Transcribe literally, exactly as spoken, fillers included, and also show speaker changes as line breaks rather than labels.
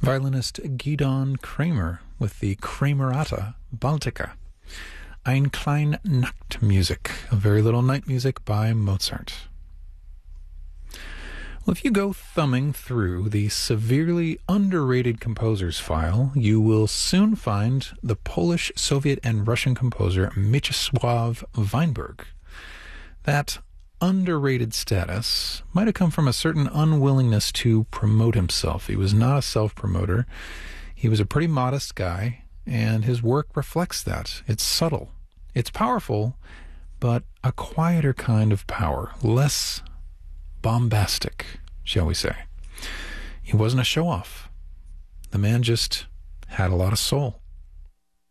violinist Gidon Kramer with the Kramerata Baltica. Ein klein Nachtmusik, a very little night music by Mozart. Well, if you go thumbing through the severely underrated composers file, you will soon find the Polish, Soviet, and Russian composer Mieczysław Weinberg. That underrated status might have come from a certain unwillingness to promote himself. He was not a self-promoter. He was a pretty modest guy, and his work reflects that. It's subtle. It's powerful, but a quieter kind of power, less bombastic, shall we say. He wasn't a show-off. The man just had a lot of soul.